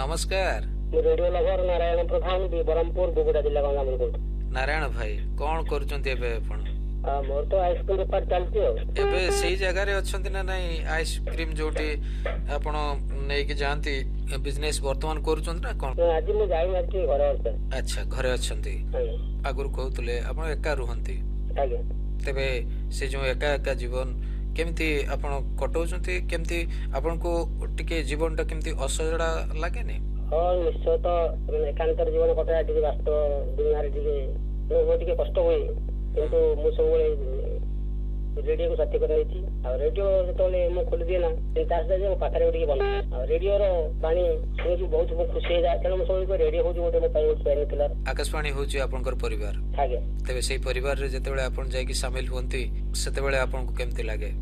नमस्कार। Radio lover Narayan प्रधान ब्रह्मपुर बुगुड़ा जिला गंगापुर। नारायण भाई कौन करुचंती एबे आपण? मोर तो आइसक्रीम बेपार चलती एबे सेही जगह रे अछंती ना नहीं आइसक्रीम जोटी आपण नै कि जानती बिजनेस वर्तमान करूचंत ना कोन? आज मु जाई मारती घरे अछि। अच्छा घरे अछंती। आगुर कहउतले आपण एका रुहंती। आगे तबे से जो एका एका जीवन केमती आपण कटौचंती केमती आपण को टिके जीवन टा केमती असजड़ा लागे ने? हां निश्चय तो एकांतर जीवन कटा टिके वास्तव दुनिया रे टिके कष्ट होई किंतु मु सब रेडियो को साथी कर रही और रेडियो जो मु खोल दिए ना मो पाखे टिके बन रेडियो रो बाणी शुणी बहुत खुशी जाए तेणु मु सब रेडियो हूँ गोटे पेन किलर आकाशवाणी हूँ आपनकर परिवार। आगे तेबे सेही परिवार रे जेतेबेले आपण जाई कि शामिल हुंती सेतेबेले आपण को केमती लागे?